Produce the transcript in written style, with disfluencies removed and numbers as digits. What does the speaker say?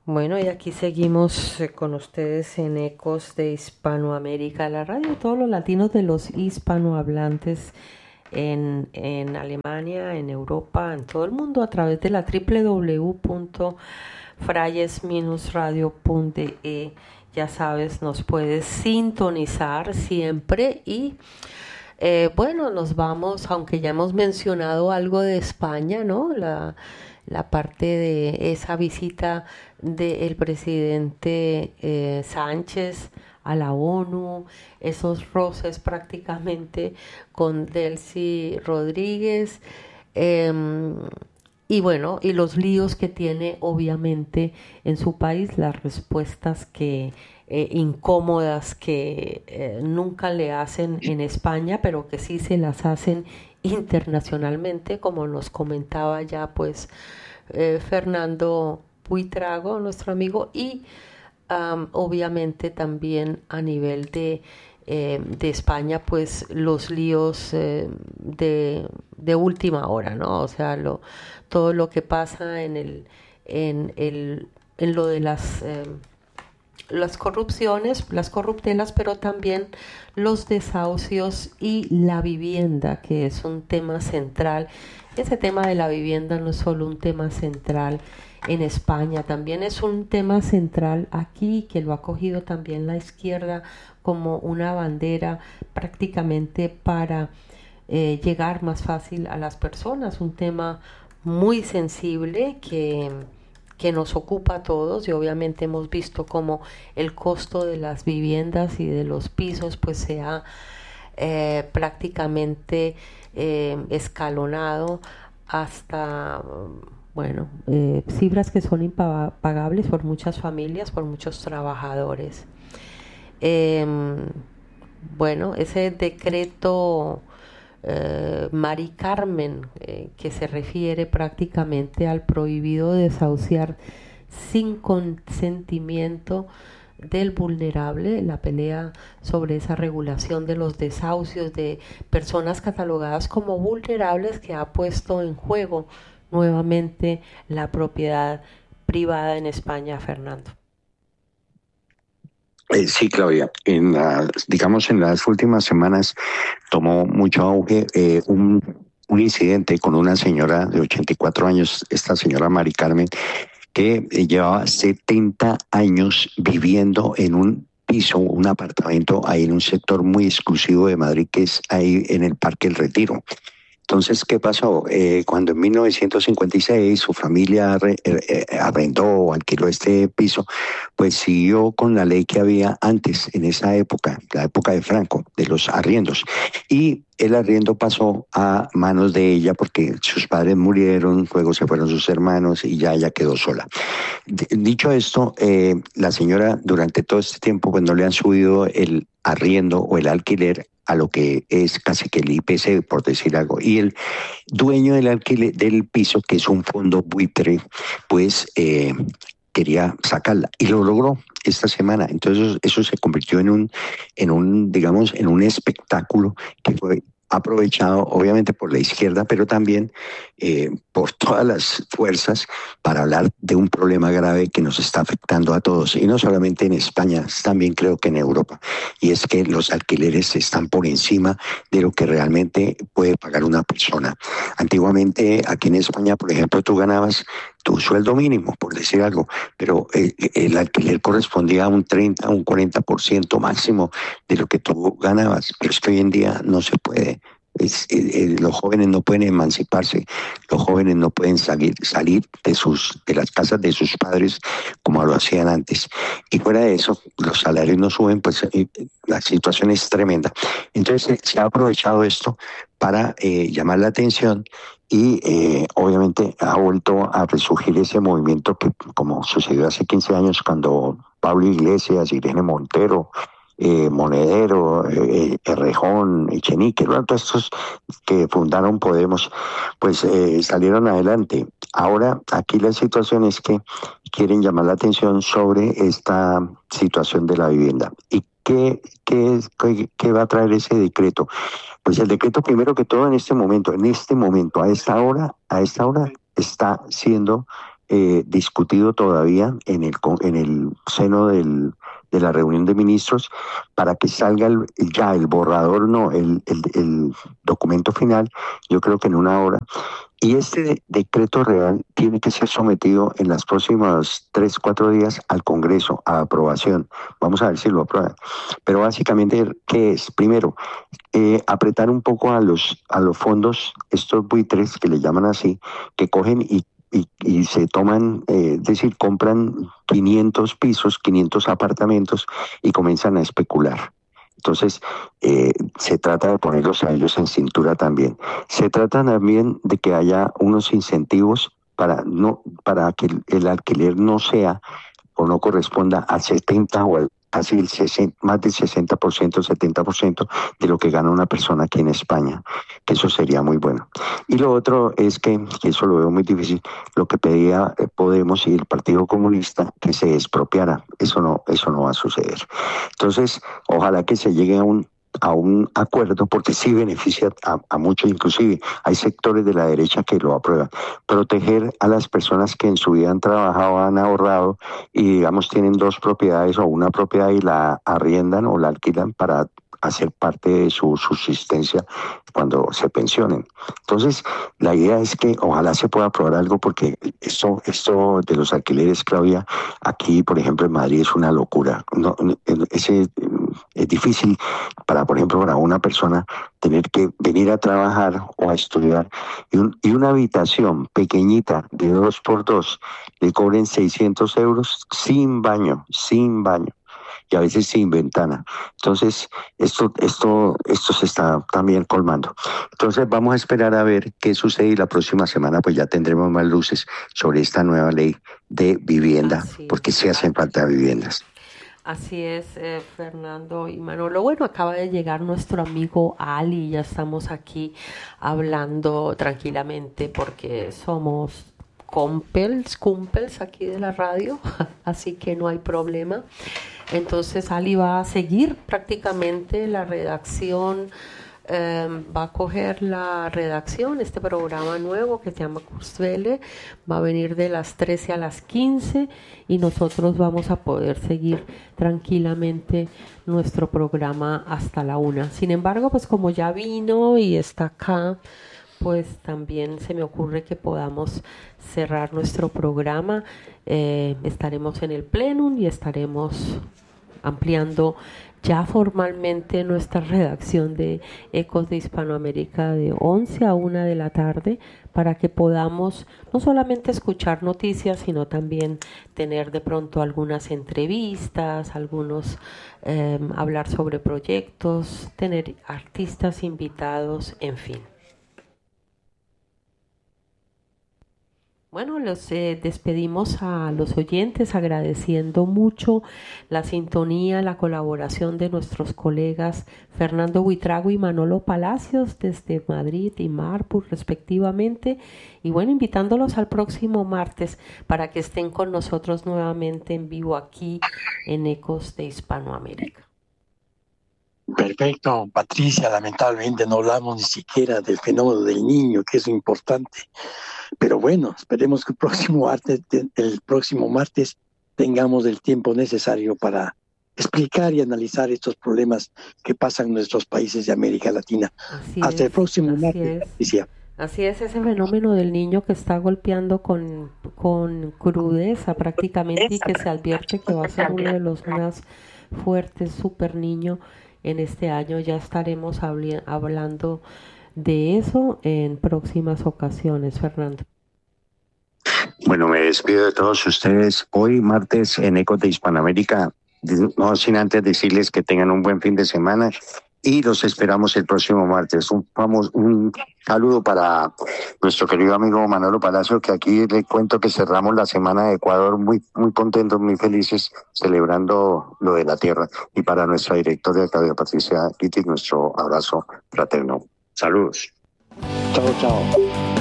Bueno, y aquí seguimos con ustedes en Ecos de Hispanoamérica, la radio de todos los latinos de los hispanohablantes en Alemania, en Europa, en todo el mundo a través de la www.frayes-radio.de. Ya sabes, nos puedes sintonizar siempre y bueno, nos vamos, aunque ya hemos mencionado algo de España, ¿no? La parte de esa visita del presidente Sánchez a la ONU, esos roces prácticamente con Delcy Rodríguez, eh, y bueno, y los líos que tiene obviamente en su país, las respuestas que incómodas que nunca le hacen en España, pero que sí se las hacen internacionalmente, como nos comentaba ya pues Fernando Buitrago, nuestro amigo, y obviamente también a nivel de España, pues los líos de última hora, ¿no? O sea, todo lo que pasa en lo de las corrupciones, las corruptelas, pero también los desahucios y la vivienda, que es un tema central. Ese tema de la vivienda no es solo un tema central en España, también es un tema central aquí, que lo ha cogido también la izquierda como una bandera prácticamente para llegar más fácil a las personas, un tema muy sensible que nos ocupa a todos, y obviamente hemos visto cómo el costo de las viviendas y de los pisos pues se ha prácticamente escalonado hasta, bueno, cifras que son impagables por muchas familias, por muchos trabajadores. Eh, bueno, ese decreto Mari Carmen, que se refiere prácticamente al prohibido desahuciar sin consentimiento del vulnerable, la pelea sobre esa regulación de los desahucios de personas catalogadas como vulnerables, que ha puesto en juego nuevamente la propiedad privada en España, Fernando. Sí, Claudia, digamos, en las últimas semanas tomó mucho auge un incidente con una señora de 84 años, esta señora Mari Carmen, que llevaba 70 años viviendo en un piso, un apartamento ahí en un sector muy exclusivo de Madrid, que es ahí en el Parque El Retiro. Entonces, ¿qué pasó? Cuando en 1956 su familia arrendó o alquiló este piso, pues siguió con la ley que había antes, en esa época, la época de Franco, de los arriendos. Y el arriendo pasó a manos de ella porque sus padres murieron, luego se fueron sus hermanos y ya ella quedó sola. Dicho esto, la señora durante todo este tiempo pues no le han subido el arriendo o el alquiler a lo que es casi que el IPC, por decir algo. Y el dueño del alquiler del piso, que es un fondo buitre, pues quería sacarla y lo logró esta semana. Entonces eso se convirtió digamos, en un espectáculo que fue aprovechado obviamente por la izquierda, pero también por todas las fuerzas para hablar de un problema grave que nos está afectando a todos, y no solamente en España, también creo que en Europa, y es que los alquileres están por encima de lo que realmente puede pagar una persona. Antiguamente aquí en España, por ejemplo, tú ganabas tu sueldo mínimo, por decir algo, pero el alquiler correspondía a un 30, a un 40% máximo de lo que tú ganabas, pero es que hoy en día no se puede. Los jóvenes no pueden emanciparse, los jóvenes no pueden salir de las casas de sus padres como lo hacían antes. Y fuera de eso, los salarios no suben, pues la situación es tremenda. Entonces se ha aprovechado esto para llamar la atención y obviamente ha vuelto a resurgir ese movimiento que, como sucedió hace 15 años cuando Pablo Iglesias, Irene Montero, Monedero, Errejón, Echenique, ¿no? Todos estos que fundaron Podemos, pues salieron adelante. Ahora aquí la situación es que quieren llamar la atención sobre esta situación de la vivienda. ¿Y qué va a traer ese decreto? Pues el decreto, primero que todo, en este momento, a esta hora está siendo discutido todavía en el seno de la reunión de ministros para que salga ya el borrador, no, el documento final, yo creo que en una hora. Y este decreto real tiene que ser sometido en las próximas 3, 4 días al Congreso a aprobación. Vamos a ver si lo aprueban. Pero básicamente, ¿qué es? Primero, apretar un poco a los fondos, estos buitres que le llaman así, que cogen y se toman, es decir, compran 500 pisos, 500 apartamentos y comienzan a especular. Entonces, se trata de ponerlos a ellos en cintura también. Se trata también de que haya unos incentivos para que el alquiler no sea o no corresponda al 70 o casi más del 60%, 70% de lo que gana una persona aquí en España, que eso sería muy bueno. Y lo otro es que eso lo veo muy difícil, lo que pedía Podemos y el Partido Comunista, que se expropiara. Eso no va a suceder. Entonces, ojalá que se llegue a un acuerdo, porque sí beneficia a muchos, inclusive hay sectores de la derecha que lo aprueban. Proteger a las personas que en su vida han trabajado, han ahorrado y digamos tienen 2 propiedades o una propiedad y la arriendan o la alquilan para hacer parte de su subsistencia cuando se pensionen. Entonces, la idea es que ojalá se pueda aprobar algo, porque esto de los alquileres, Claudia, aquí, por ejemplo, en Madrid es una locura. Es difícil por ejemplo, para una persona tener que venir a trabajar o a estudiar y una habitación pequeñita de 2x2 le cobren 600 euros sin baño, y a veces sin ventana. Entonces, esto se está también colmando. Entonces, vamos a esperar a ver qué sucede, y la próxima semana pues ya tendremos más luces sobre esta nueva ley de vivienda, porque sí hacen falta viviendas. Así es, Fernando y Manolo. Bueno, acaba de llegar nuestro amigo Ali, ya estamos aquí hablando tranquilamente porque somos cumpels aquí de la radio, así que no hay problema. Entonces Ali va a seguir prácticamente la redacción, va a coger la redacción, este programa nuevo que se llama Kurzwelle, va a venir de las 13 a las 15 y nosotros vamos a poder seguir tranquilamente nuestro programa hasta la 1. Sin embargo, pues como ya vino y está acá, pues también se me ocurre que podamos cerrar nuestro programa. Estaremos en el plenum y estaremos ampliando ya formalmente nuestra redacción de Ecos de Hispanoamérica de 11 a 1 de la tarde, para que podamos no solamente escuchar noticias, sino también tener de pronto algunas entrevistas, hablar sobre proyectos, tener artistas invitados, en fin. Bueno, los despedimos a los oyentes agradeciendo mucho la sintonía, la colaboración de nuestros colegas Fernando Buitrago y Manolo Palacios desde Madrid y Marburg respectivamente, y bueno, invitándolos al próximo martes para que estén con nosotros nuevamente en vivo aquí en Ecos de Hispanoamérica. Perfecto, Patricia, lamentablemente no hablamos ni siquiera del fenómeno del niño, que es importante. Pero bueno, esperemos que el próximo martes tengamos el tiempo necesario para explicar y analizar estos problemas que pasan en nuestros países de América Latina. Hasta el próximo martes, Patricia. Así es, ese fenómeno del niño que está golpeando con crudeza prácticamente, y que se advierte que va a ser uno de los más fuertes super niño en este año. Ya estaremos hablando de eso en próximas ocasiones, Fernando. Bueno, me despido de todos ustedes hoy martes en Ecos de Hispanoamérica, no sin antes decirles que tengan un buen fin de semana y los esperamos el próximo martes. Un saludo para nuestro querido amigo Manolo Palacio, que aquí le cuento que cerramos la semana de Ecuador muy, muy contentos, muy felices, celebrando lo de la tierra, y para nuestra directora Claudia Patricia Guiti, nuestro abrazo fraterno. Saludos. Chao, chao.